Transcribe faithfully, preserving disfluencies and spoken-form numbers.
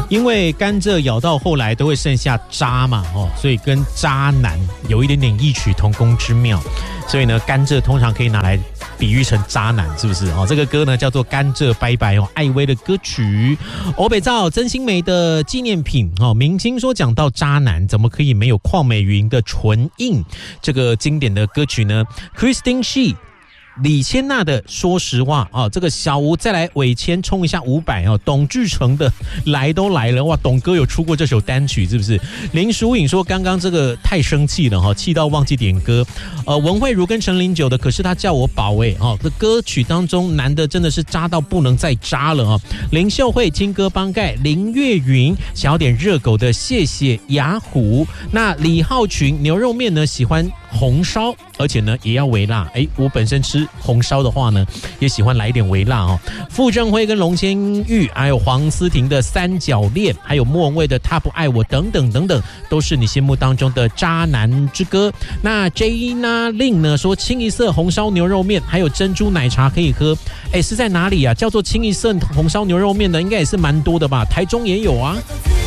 因为甘蔗咬到后来都会剩下渣嘛，哦，所以跟渣男有一点点异曲同工之妙。所以呢，甘蔗通常可以拿来比喻成渣男，是不是？哦，这个歌呢叫做《甘蔗拜拜》哦，艾薇的歌曲。欧北照曾心梅的纪念品哦，明星说讲到渣男，怎么可以没有邝美云的《唇印》这个经典的歌曲呢 ？Christine She。李千娜的说实话啊，这个小吴再来尾签冲一下五百哦。董志成的来都来了哇，董哥有出过这首单曲是不是？林淑颖说刚刚这个太生气了哈，气到忘记点歌。呃，文慧如跟陈零九的，可是他叫我宝哎哦，这歌曲当中男的真的是渣到不能再渣了哦。林秀慧青歌帮盖，林月云想要点热狗的谢谢雅虎。那李浩群牛肉面呢喜欢红烧，而且呢也要微辣。哎，我本身吃红烧的话呢，也喜欢来一点微辣哦。傅正辉跟龙千玉，还有黄思婷的三角恋，还有莫文蔚的他不爱我等等等等，都是你心目当中的渣男之歌。那 Jana Lin 呢说清一色红烧牛肉面，还有珍珠奶茶可以喝。哎，是在哪里啊？叫做清一色红烧牛肉面的，应该也是蛮多的吧？台中也有啊。